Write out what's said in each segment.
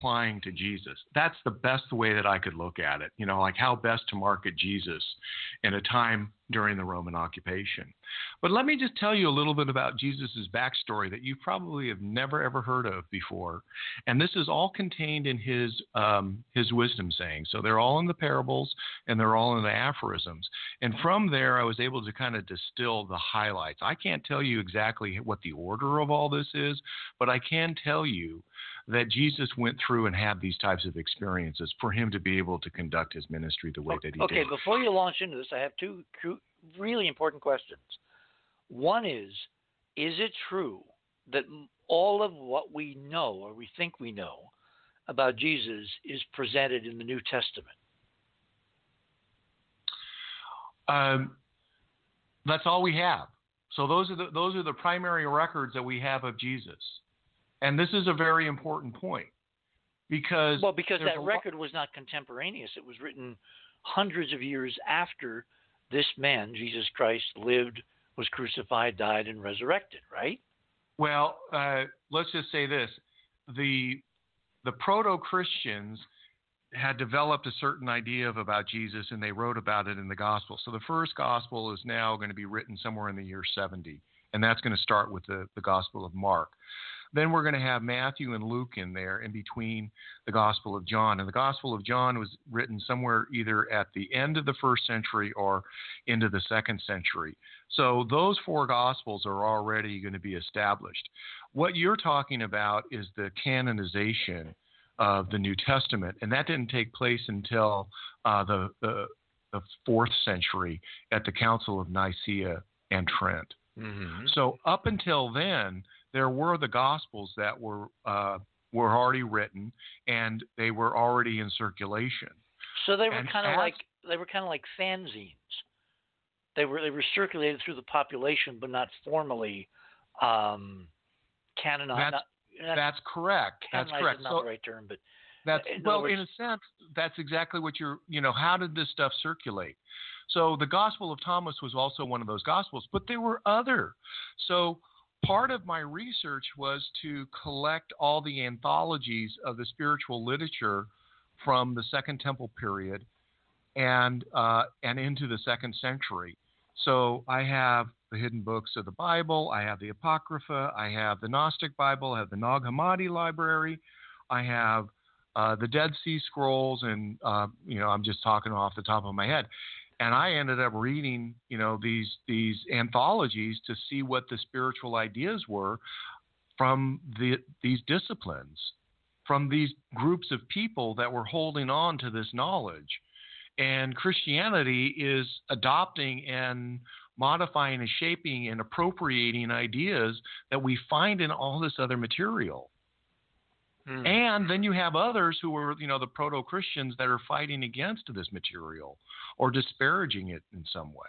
applying to Jesus. That's the best way that I could look at it, like how best to market Jesus in a time during the Roman occupation. But let me just tell you a little bit about Jesus's backstory that you probably have never, ever heard of before. And this is all contained in his wisdom sayings. So they're all in the parables and they're all in the aphorisms. And from there, I was able to kind of distill the highlights. I can't tell you exactly what the order of all this is, but I can tell you that Jesus went through and had these types of experiences for him to be able to conduct his ministry the way that he did. Okay, before you launch into this, I have two really important questions. One is it true that all of what we know or we think we know about Jesus is presented in the New Testament? That's all we have. So those are the primary records that we have of Jesus. And this is a very important point because that record was not contemporaneous. It was written hundreds of years after this man, Jesus Christ, lived, was crucified, died, and resurrected, right? Well, let's just say this. The proto-Christians had developed a certain idea about Jesus, and they wrote about it in the Gospel. So the first Gospel is now going to be written somewhere in the year 70, and that's going to start with the Gospel of Mark. Then we're going to have Matthew and Luke in there in between the Gospel of John. And the Gospel of John was written somewhere either at the end of the first century or into the second century. So those four Gospels are already going to be established. What you're talking about is the canonization of the New Testament, and that didn't take place until the fourth century at the Council of Nicaea and Trent. Mm-hmm. So up until then, there were the Gospels that were already written, and they were already in circulation. So they were kind of like fanzines. They were circulated through the population, but not formally canonized. That's correct. That's correct. Is not the right term, but in a sense, that's exactly what how did this stuff circulate? So the Gospel of Thomas was also one of those Gospels, but there were other. So part of my research was to collect all the anthologies of the spiritual literature from the Second Temple period and into the second century. So I have the hidden books of the Bible, I have the Apocrypha, I have the Gnostic Bible, I have the Nag Hammadi library, I have the Dead Sea Scrolls, and I'm just talking off the top of my head. And I ended up reading, these anthologies to see what the spiritual ideas were from these disciplines, from these groups of people that were holding on to this knowledge. And Christianity is adopting and modifying and shaping and appropriating ideas that we find in all this other material. And then you have others who are, the proto-Christians that are fighting against this material or disparaging it in some way.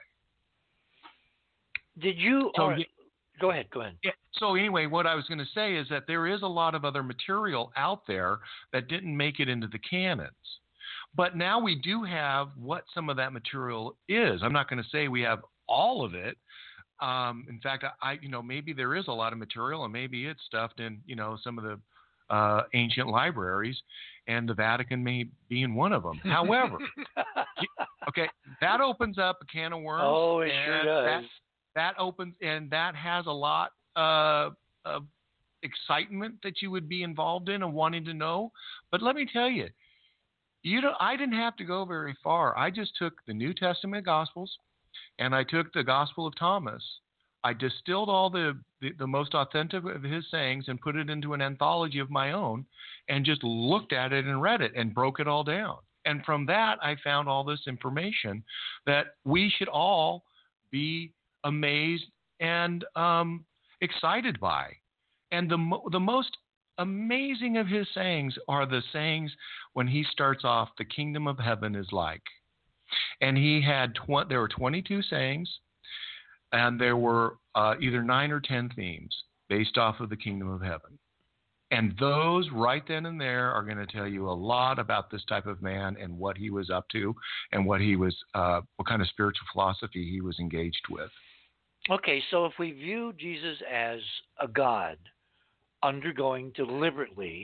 Go ahead. Yeah, so anyway, what I was going to say is that there is a lot of other material out there that didn't make it into the canons. But now we do have what some of that material is. I'm not going to say we have all of it. In fact, maybe there is a lot of material, and maybe it's stuffed in, some of the ancient libraries, and the Vatican may be in one of them. However, okay, that opens up a can of worms. Oh, it sure does. That opens, and that has a lot of excitement that you would be involved in and wanting to know. But let me tell you, I didn't have to go very far. I just took the New Testament Gospels, and I took the Gospel of Thomas. I distilled all the most authentic of his sayings and put it into an anthology of my own and just looked at it and read it and broke it all down. And from that, I found all this information that we should all be amazed and excited by. And the most amazing of his sayings are the sayings when he starts off, the kingdom of heaven is like. And there were 22 sayings. And there were either 9 or 10 themes based off of the kingdom of heaven. And those right then and there are going to tell you a lot about this type of man and what he was up to and what kind of spiritual philosophy he was engaged with. Okay, so if we view Jesus as a God undergoing deliberately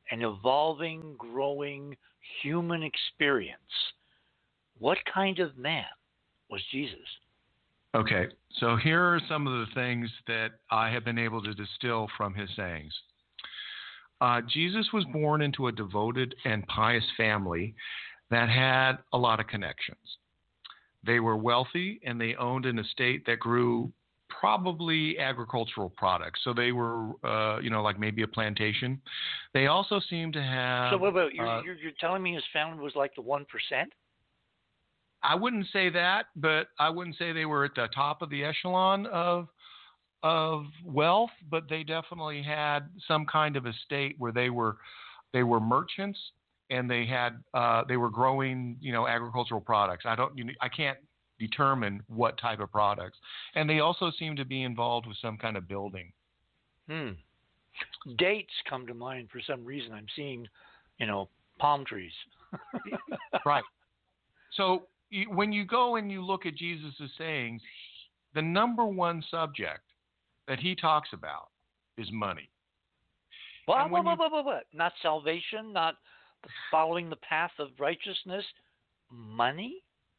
an evolving, growing human experience. What kind of man was Jesus? Okay, so here are some of the things that I have been able to distill from his sayings. Jesus was born into a devoted and pious family that had a lot of connections. They were wealthy and they owned an estate that grew probably agricultural products. So they were, like maybe a plantation. They also seemed to have. So, wait, you're telling me his family was like the 1%? I wouldn't say that, but I wouldn't say they were at the top of the echelon of wealth, but they definitely had some kind of estate where they were merchants and they were growing, agricultural products. I can't determine what type of products. And they also seem to be involved with some kind of building. Dates come to mind for some reason. I'm seeing, palm trees. Right. So when you go and you look at Jesus' sayings, the number one subject that he talks about is money. What? Not salvation, not following the path of righteousness. Money.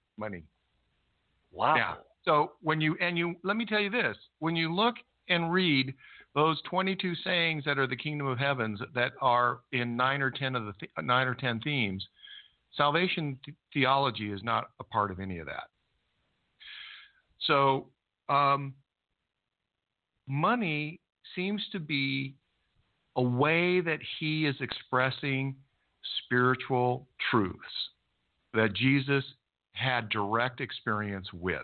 Wow. Yeah. So let me tell you this: when you look and read those 22 sayings that are the kingdom of heavens that are in 9 or 10 themes, salvation theology is not a part of any of that. So money seems to be a way that he is expressing spiritual truths that Jesus had direct experience with.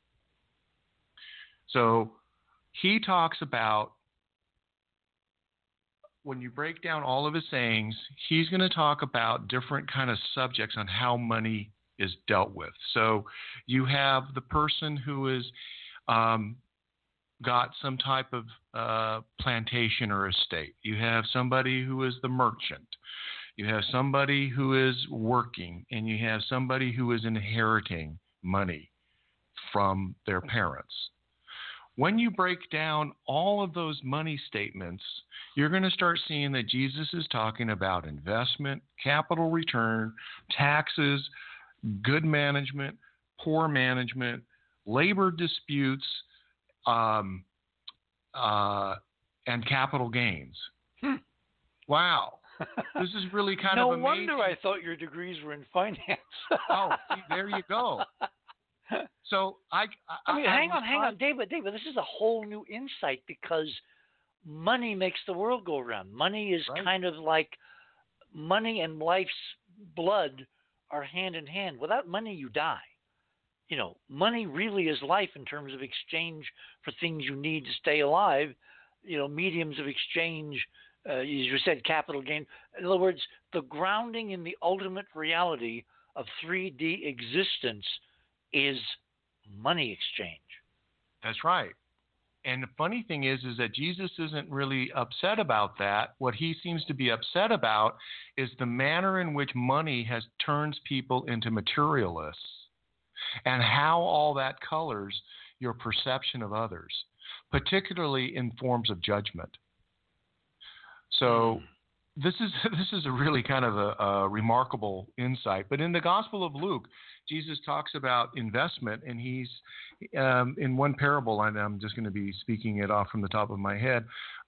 So he talks about, when you break down all of his sayings, he's going to talk about different kind of subjects on how money is dealt with. So you have the person who is got some type of plantation or estate. You have somebody who is the merchant. You have somebody who is working, and you have somebody who is inheriting money from their parents. When you break down all of those money statements, you're going to start seeing that Jesus is talking about investment, capital return, taxes, good management, poor management, labor disputes, and capital gains. Wow. This is really kind of amazing. No wonder I thought your degrees were in finance. Oh, see, there you go. So I mean, hang on, David, this is a whole new insight, because money makes the world go around. Money is right. Kind of like money and life's blood are hand in hand. Without money, you die. Money really is life in terms of exchange for things you need to stay alive. Mediums of exchange, as you said, capital gain. In other words, the grounding in the ultimate reality of 3D existence is money exchange. That's right. And the funny thing is that Jesus isn't really upset about that. What he seems to be upset about is the manner in which money turns people into materialists, and how all that colors your perception of others, particularly in forms of judgment. So this is a really kind of a remarkable insight. But in the Gospel of Luke, Jesus talks about investment, and he's in one parable, and I'm just going to be speaking it off from the top of my head.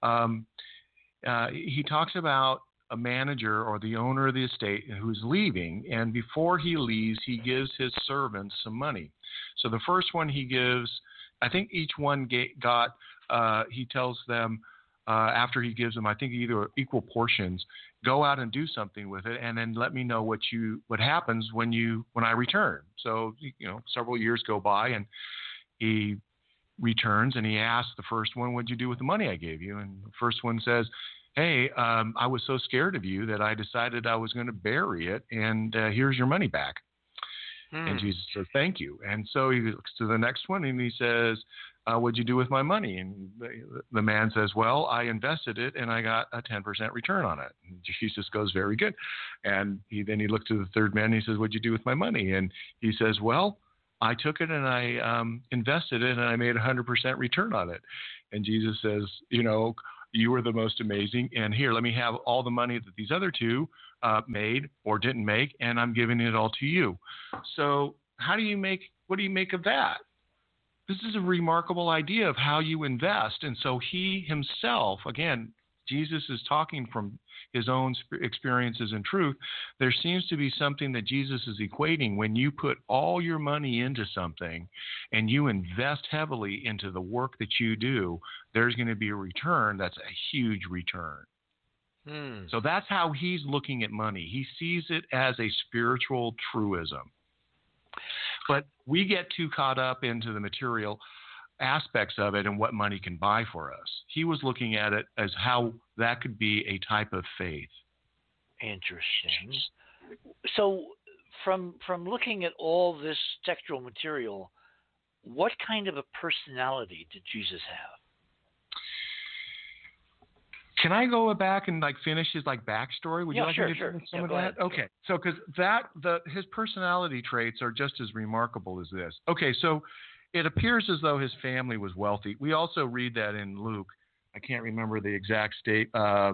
He talks about a manager or the owner of the estate who's leaving, and before he leaves, he gives his servants some money. So the first one he gives, I think each one he tells them, after he gives them, I think either equal portions, go out and do something with it, and then let me know what happens when I return. So several years go by, and he returns, and he asks the first one, "What'd you do with the money I gave you?" And the first one says, "Hey, I was so scared of you that I decided I was going to bury it, and here's your money back." And Jesus says, "Thank you." And so he looks to the next one, and he says, "What'd you do with my money?" And the man says, "Well, I invested it, and I got a 10% return on it." And Jesus goes, "Very good." And then he looked to the third man, and he says, "What'd you do with my money?" And he says, "Well, I took it and I invested it, and I made 100% return on it." And Jesus says, You were the most amazing. And here, let me have all the money that these other two made or didn't make, and I'm giving it all to you. So what do you make of that? This is a remarkable idea of how you invest. And so he himself, again, Jesus is talking from his own experiences and truth. There seems to be something that Jesus is equating when you put all your money into something and you invest heavily into the work that you do, there's going to be a return that's a huge return. So that's how he's looking at money. He sees it as a spiritual truism. But we get too caught up into the material aspects of it and what money can buy for us. He was looking at it as how that could be a type of faith. Interesting. So from looking at all this textual material, what kind of a personality did Jesus have? Can I go back and finish his backstory? Would you like me to finish some of that? Ahead. Okay. So because his personality traits are just as remarkable as this. Okay, so it appears as though his family was wealthy. We also read that in Luke. I can't remember the exact state. I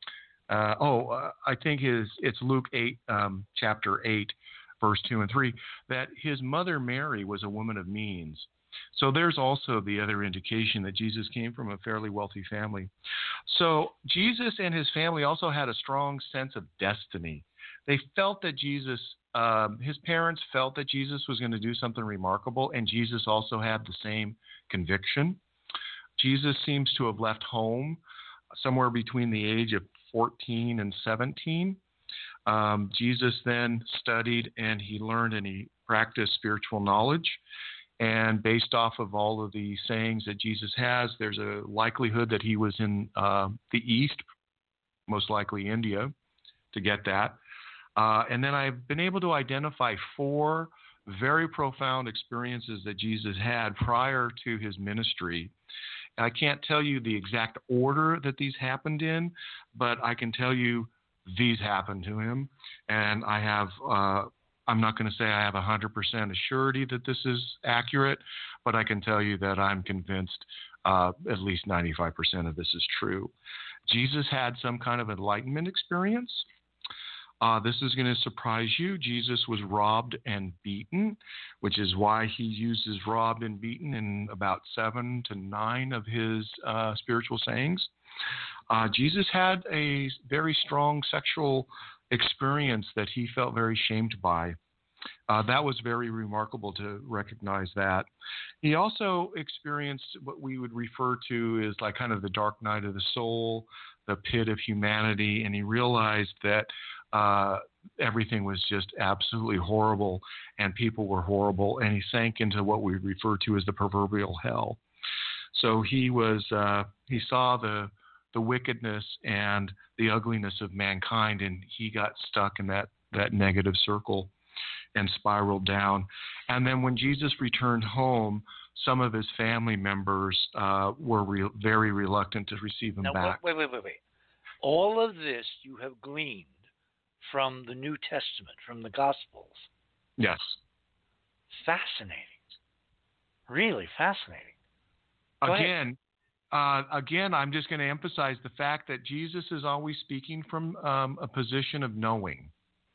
think it's Luke 8, chapter 8, verse 2 and 3, that his mother Mary was a woman of means. So there's also the other indication that Jesus came from a fairly wealthy family. So Jesus and his family also had a strong sense of destiny. They felt that his parents felt that Jesus was going to do something remarkable, and Jesus also had the same conviction. Jesus seems to have left home somewhere between the age of 14 and 17. Jesus then studied and he learned and he practiced spiritual knowledge. And based off of all of the sayings that Jesus has, there's a likelihood that he was in the East, most likely India, to get that. And then I've been able to identify 4 very profound experiences that Jesus had prior to his ministry. I can't tell you the exact order that these happened in, but I can tell you these happened to him. And I have I'm not going to say I have 100% assurity that this is accurate, but I can tell you that I'm convinced at least 95% of this is true. Jesus had some kind of enlightenment experience. This is going to surprise you. Jesus was robbed and beaten, which is why he uses robbed and beaten in about 7 to 9 of his spiritual sayings. Jesus had a very strong sexual experience that he felt very shamed by. That was very remarkable to recognize that. He also experienced what we would refer to as kind of the dark night of the soul, the pit of humanity, and he realized that everything was just absolutely horrible and people were horrible, and he sank into what we refer to as the proverbial hell. So he saw the wickedness and the ugliness of mankind, and he got stuck in that negative circle and spiraled down. And then when Jesus returned home, some of his family members were very reluctant to receive him back. Wait. All of this you have gleaned from the New Testament, from the Gospels. Yes. Fascinating. Really fascinating. Again, I'm just going to emphasize the fact that Jesus is always speaking from a position of knowing.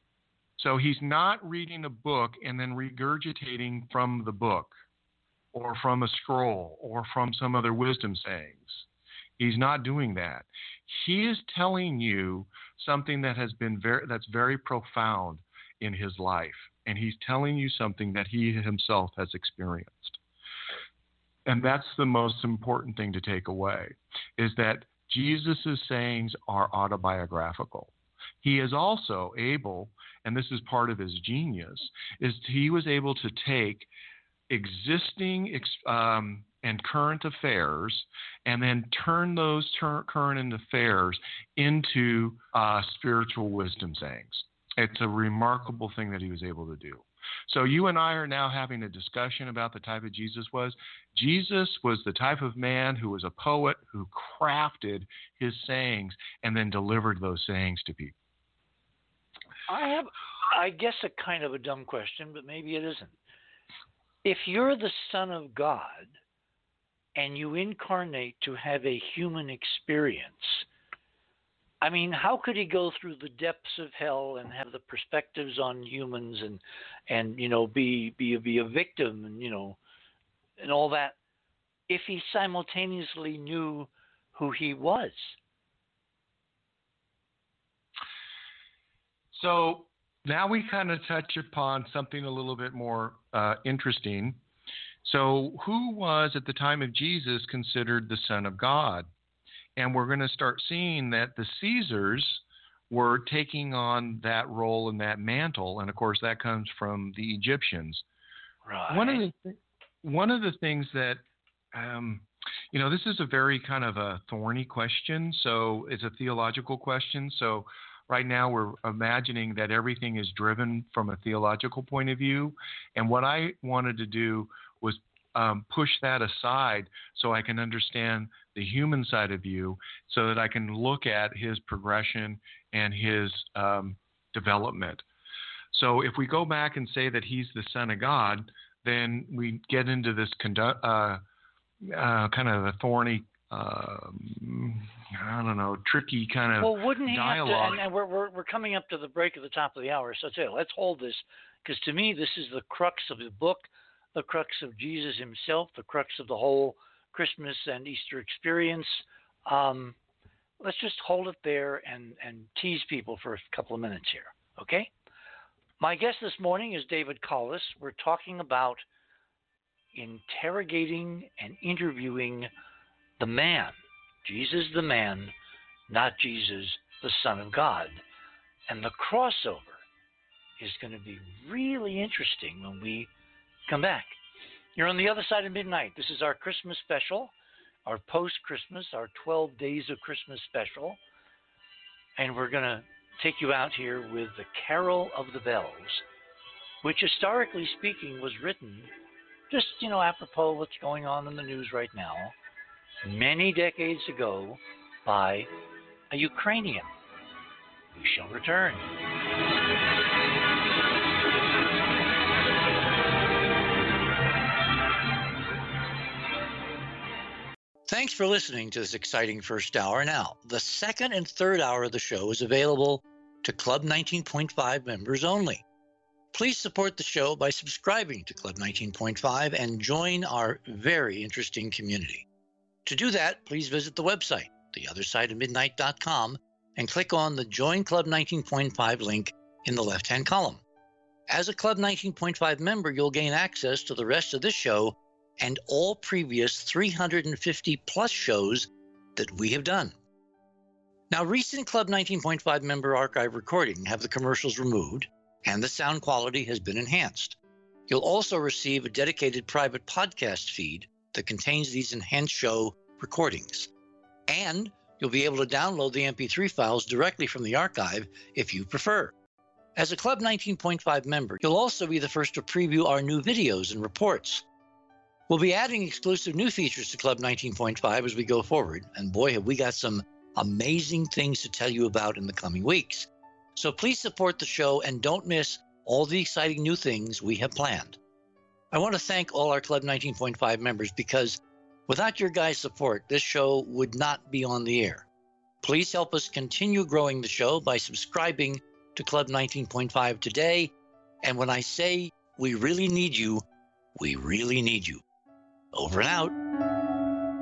So he's not reading a book and then regurgitating from the book or from a scroll or from some other wisdom sayings. He's not doing that. He is telling you something that has been that's very profound in his life, and he's telling you something that he himself has experienced. And that's the most important thing to take away, is that Jesus' sayings are autobiographical. He is also able, and this is part of his genius, is he was able to take existing and current affairs and then turn those current affairs into spiritual wisdom sayings. It's a remarkable thing that he was able to do. So you and I are now having a discussion about the type of Jesus was. Jesus was the type of man who was a poet who crafted his sayings and then delivered those sayings to people. I have, I guess, a kind of a dumb question, but maybe it isn't. If you're the Son of God and you incarnate to have a human experience. I mean, how could he go through the depths of hell and have the perspectives on humans and be a victim and all that if he simultaneously knew who he was? So now we kind of touch upon something a little bit more interesting. So who was at the time of Jesus considered the Son of God? And we're going to start seeing that the Caesars were taking on that role and that mantle. And, of course, that comes from the Egyptians. Right. One of the things that, this is a very kind of a thorny question. So it's a theological question. So right now we're imagining that everything is driven from a theological point of view. And what I wanted to do was push that aside so I can understand the human side of you, so that I can look at his progression and his development. So if we go back and say that he's the Son of God, then we get into this kind of a thorny, tricky kind of well, wouldn't he dialogue. Have to, and we're coming up to the break of the top of the hour, so let's hold this, because to me this is the crux of the book, the crux of Jesus himself, the crux of the whole Christmas and Easter experience. Let's just hold it there and tease people for a couple of minutes here, okay? My guest this morning is David Collis. We're talking about interrogating and interviewing the man, Jesus the man, not Jesus the Son of God. And the crossover is going to be really interesting when we come back. You're on the other side of midnight. This is our Christmas special, our post-Christmas, our 12 days of Christmas special. And we're going to take you out here with the Carol of the Bells, which historically speaking was written just, apropos what's going on in the news right now, many decades ago by a Ukrainian. We shall return. Thanks for listening to this exciting first hour. Now, the second and third hour of the show is available to Club 19.5 members only. Please support the show by subscribing to Club 19.5 and join our very interesting community. To do that, please visit the website, theothersideofmidnight.com, and click on the Join Club 19.5 link in the left-hand column. As a Club 19.5 member, you'll gain access to the rest of this show and all previous 350-plus shows that we have done. Now, recent Club 19.5 member archive recordings have the commercials removed, and the sound quality has been enhanced. You'll also receive a dedicated private podcast feed that contains these enhanced show recordings. And you'll be able to download the MP3 files directly from the archive if you prefer. As a Club 19.5 member, you'll also be the first to preview our new videos and reports. We'll be adding exclusive new features to Club 19.5 as we go forward, and boy, have we got some amazing things to tell you about in the coming weeks. So please support the show and don't miss all the exciting new things we have planned. I want to thank all our Club 19.5 members because without your guys' support, this show would not be on the air. Please help us continue growing the show by subscribing to Club 19.5 today. And when I say we really need you, we really need you. Over and out.